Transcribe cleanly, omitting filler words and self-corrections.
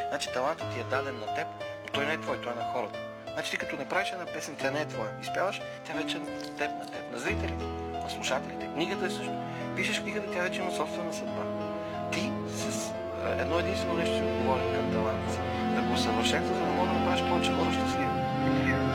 Значи талантът ти е даден на теб, но той не е твой, той е на хората. Значи ти като не правиш една песен, тя не е твоя. Изпяваш, тя вече е на теб, на зрителите, на слушателите. Книгата е също. Пишеш книгата, тя вече има собствена съдба. Ти с едно единствено нещо си отговорен към таланта си. Да го усъвършенства, за да може да направиш повече хора щастливи.